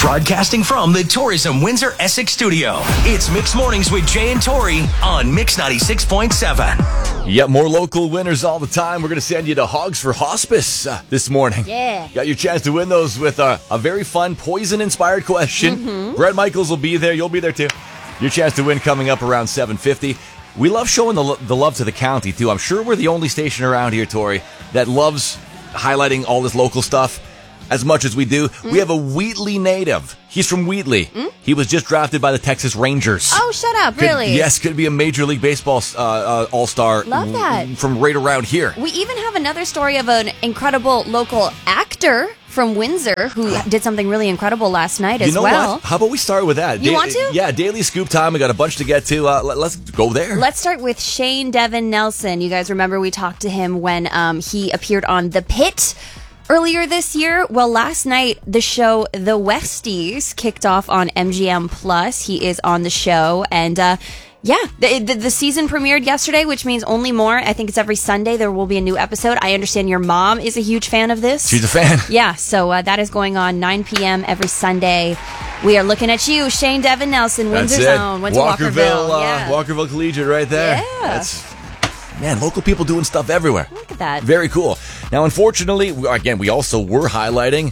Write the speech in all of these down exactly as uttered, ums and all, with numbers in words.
Broadcasting from the Tourism Windsor Essex studio, it's Mixed Mornings with Jay and Tori on Mix ninety-six point seven. Yep, more local winners all the time. We're going to send you to Hogs for Hospice uh, this morning. Yeah. Got your chance to win those with a, a very fun poison-inspired question. Mm-hmm. Brett Michaels will be there. You'll be there, too. Your chance to win coming up around seven fifty. We love showing the, the love to the county, too. I'm sure we're the only station around here, Tori, that loves highlighting all this local stuff as much as we do. Mm. We have a Wheatley native. He's from Wheatley. Mm? He was just drafted by the Texas Rangers. Oh, shut up. Could, really? Yes, could be a Major League Baseball uh, uh, all-star. Love that. From right around here. We even have another story of an incredible local actor from Windsor who did something really incredible last night as you know well. What? How about we start with that? You da- want to? Yeah, Daily Scoop time. We got a bunch to get to. Uh, let, let's go there. Let's start with Shane Devin Nelson. You guys remember we talked to him when um, he appeared on The Pit earlier this year. Well, last night, the show The Westies kicked off on M G M Plus. He is on the show, and uh, yeah, the, the, the season premiered yesterday, which means only more. I think it's every Sunday there will be a new episode. I understand your mom is a huge fan of this. She's a fan. Yeah, so uh, that is going on nine p.m. every Sunday. We are looking at you, Shane Devin Nelson, Windsor Zone. Went to Walkerville, Walkerville. Uh, yeah. Walkerville Collegiate right there. Yeah. That's... Man, local people doing stuff everywhere. Look at that. Very cool. Now, unfortunately, again, we also were highlighting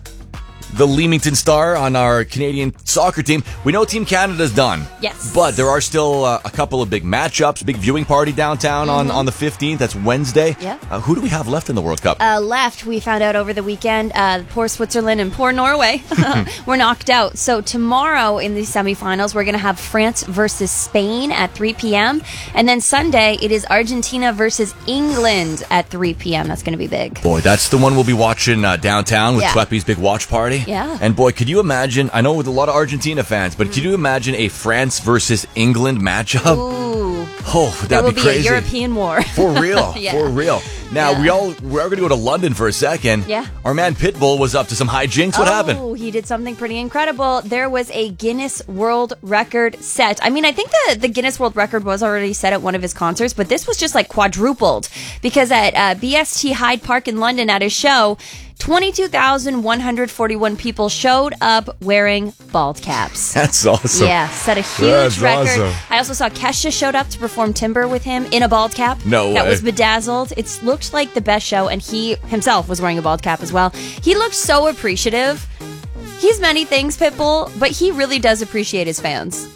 the Leamington Star on our Canadian soccer team. We know Team Canada's done. Yes. But there are still uh, a couple of big matchups, big viewing party downtown mm-hmm. on, on the fifteenth. That's Wednesday. Yeah. Uh, who do we have left in the World Cup? Uh, left, we found out over the weekend, uh, poor Switzerland and poor Norway were knocked out. So tomorrow in the semifinals, we're going to have France versus Spain at three p.m. And then Sunday, it is Argentina versus England at three p.m. That's going to be big. Boy, that's the one we'll be watching uh, downtown with Yeah. Tweppy's big watch party. Yeah. And boy, could you imagine, I know with a lot of Argentina fans, but mm. could you imagine a France versus England matchup? Ooh. Oh, that'd That will be be crazy. a European war. For real. Yeah. For real. Now, Yeah. we all, we're going to go to London for a second. Yeah. Our man Pitbull was up to some hijinks. What oh, happened? Oh, he did something pretty incredible. There was a Guinness World Record set. I mean, I think the, the Guinness World Record was already set at one of his concerts, but this was just like quadrupled because at uh, B S T Hyde Park in London at his show, twenty-two thousand one hundred forty-one people showed up wearing bald caps. That's awesome. Yeah, set a huge That's record. awesome. I also saw Kesha showed up to perform Timber with him in a bald cap. No That way. was bedazzled. It looked like the best show, and he himself was wearing a bald cap as well. He looked so appreciative. He's many things, Pitbull, but he really does appreciate his fans.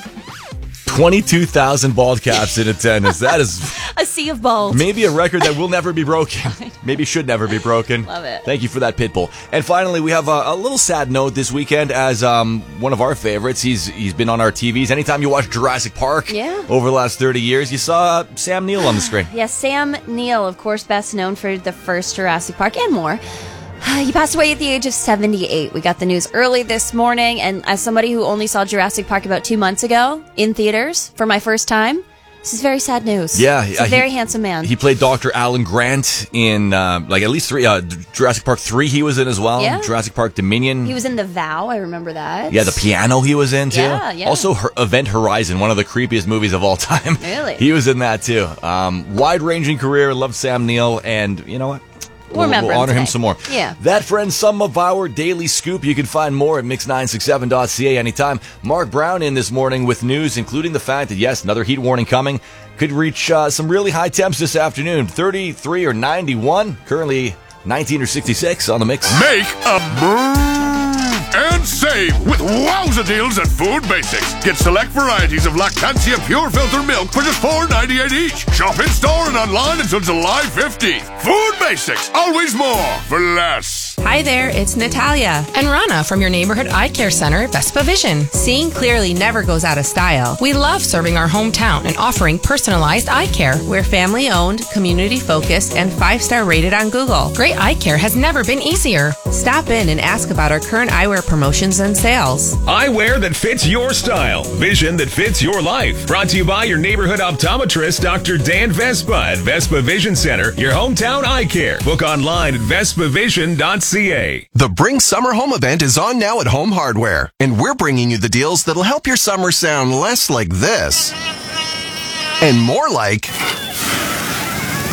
twenty-two thousand bald caps in attendance. That is A sea of balds. maybe a record that will never be broken. Maybe should never be broken. Love it. Thank you for that, Pitbull. And finally, we have a, a little sad note this weekend as um, one of our favorites. He's He's been on our T Vs. Anytime you watch Jurassic Park Yeah. over the last thirty years, you saw uh, Sam Neill on the screen. Yes, Sam Neill, of course, best known for the first Jurassic Park and more. He passed away at the age of seventy-eight. We got the news early this morning, and as somebody who only saw Jurassic Park about two months ago in theaters for my first time, this is very sad news. Yeah. He's a uh, very he, handsome man. He played Doctor Alan Grant in uh, like at least three. Uh, Jurassic Park three he was in as well. Yeah. Jurassic Park Dominion. He was in The Vow, I remember that. Yeah, the piano he was in too. Yeah, yeah. Also, Her- Event Horizon, one of the creepiest movies of all time. Really? He was in that too. Um, wide-ranging career. Loved Sam Neill, and you know what? We'll remember we'll him honor him today. some more. Yeah. That, friends, some of our daily scoop. You can find more at mix nine six seven dot c a anytime. Mark Brown in this morning with news, including the fact that, yes, another heat warning coming. Could reach uh, some really high temps this afternoon. thirty-three or ninety-one. Currently nineteen or sixty-six on the mix. Make a move and save with wowza deals at Food Basics. Get select varieties of Lactantia Pure Filter Milk for just four ninety-eight each. Shop in store and online until July fifteenth. Food Basics, always more for less. Hi there, it's Natalia and Rana from your neighborhood eye care center, Vespa Vision. Seeing clearly never goes out of style. We love serving our hometown and offering personalized eye care. We're family owned, community focused, and five-star rated on Google. Great eye care has never been easier. Stop in and ask about our current eyewear promotions and sales. Eyewear that fits your style. Vision that fits your life. Brought to you by your neighborhood optometrist, Doctor Dan Vespa at Vespa Vision Center, your hometown eye care. Book online at vespa vision dot c a. The Bring Summer Home event is on now at Home Hardware, and we're bringing you the deals that'll help your summer sound less like this and more like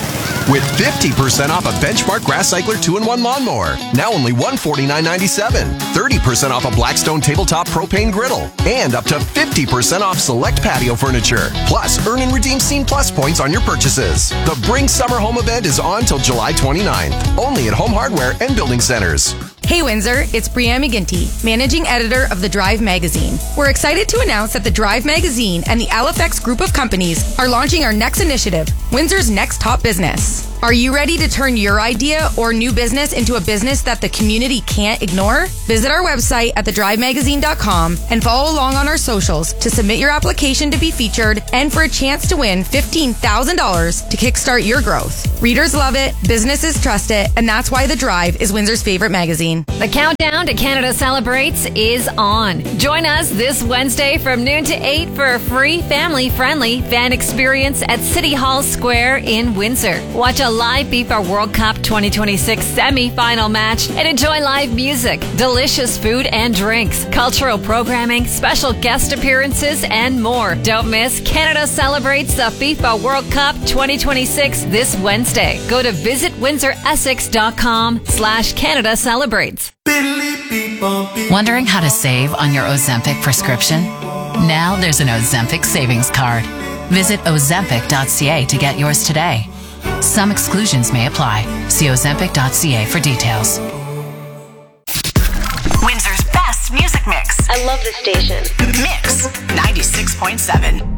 with fifty percent off a Benchmark Grass Cycler two in one lawnmower. Now only one hundred forty-nine ninety-seven. thirty percent off a Blackstone tabletop propane griddle. And up to fifty percent off select patio furniture. Plus, earn and redeem Scene Plus points on your purchases. The Bring Summer Home event is on till July twenty-ninth. Only at Home Hardware and Building Centers. Hey Windsor, it's Brianne McGinty, managing editor of The Drive magazine. We're excited to announce that The Drive magazine and the L F X group of companies are launching our next initiative, Windsor's Next Top Business. Are you ready to turn your idea or new business into a business that the community can't ignore? Visit our website at the drive magazine dot com and follow along on our socials to submit your application to be featured and for a chance to win fifteen thousand dollars to kickstart your growth. Readers love it, businesses trust it, and that's why The Drive is Windsor's favorite magazine. The countdown to Canada Celebrates is on. Join us this Wednesday from noon to eight for a free family-friendly fan experience at City Hall Square in Windsor. Watch a live FIFA World Cup twenty twenty-six semi-final match and enjoy live music, delicious food and drinks, cultural programming, special guest appearances, and more. Don't miss Canada Celebrates the FIFA World Cup twenty twenty-six this Wednesday. Go to visit windsor essex dot com slash Canada Celebrates. Wondering how to save on your Ozempic prescription? Now there's an Ozempic savings card. Visit ozempic dot c a to get yours today. Some exclusions may apply. See ozempic dot c a for details. Windsor's best music mix. I love this station. Mix ninety-six point seven.